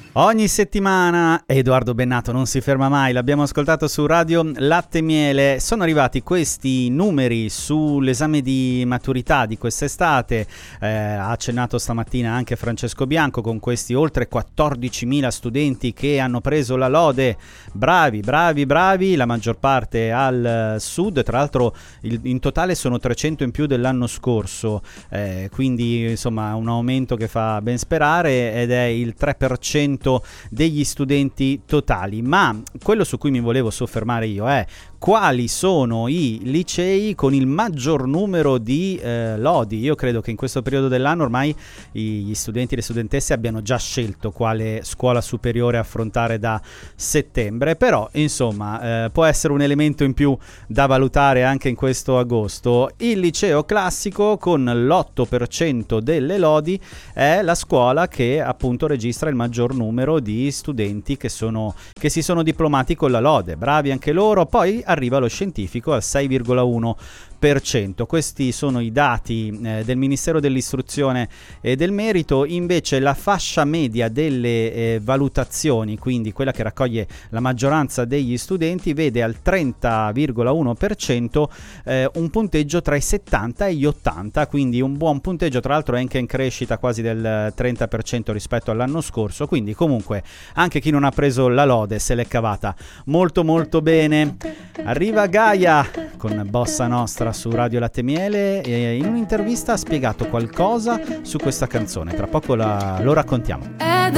Ogni settimana Edoardo Bennato non si ferma mai, l'abbiamo ascoltato su Radio Latte e Miele. Sono arrivati questi numeri sull'esame di maturità di quest'estate, ha accennato stamattina anche Francesco Bianco con questi oltre 14.000 studenti che hanno preso la lode. Bravi, la maggior parte al sud, tra l'altro in totale sono 300 in più dell'anno scorso, quindi insomma un aumento che fa ben sperare ed è il 3% degli studenti totali. Ma quello su cui mi volevo soffermare io è quali sono i licei con il maggior numero di lodi. Io credo che in questo periodo dell'anno ormai gli studenti e le studentesse abbiano già scelto quale scuola superiore affrontare da settembre, però insomma può essere un elemento in più da valutare anche in questo agosto. Il liceo classico con l'8% delle lodi è la scuola che appunto registra il maggior numero di studenti che si sono diplomati con la lode. Bravi anche loro. Poi arriva lo scientifico al 6,1%. Questi sono i dati del Ministero dell'Istruzione e del Merito. Invece la fascia media delle valutazioni, quindi quella che raccoglie la maggioranza degli studenti, vede al 30,1% un punteggio tra i 70 e gli 80, quindi un buon punteggio, tra l'altro è anche in crescita quasi del 30% rispetto all'anno scorso. Quindi comunque anche chi non ha preso la lode se l'è cavata molto molto bene. Arriva Gaia con Bossa Nostra su Radio Latte e Miele e in un'intervista ha spiegato qualcosa su questa canzone. Tra poco lo raccontiamo. Ed